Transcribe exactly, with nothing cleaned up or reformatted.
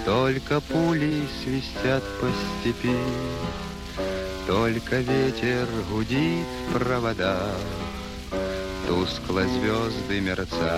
Только пули свистят по степи, только ветер гудит в проводах, тускло звезды мерцают,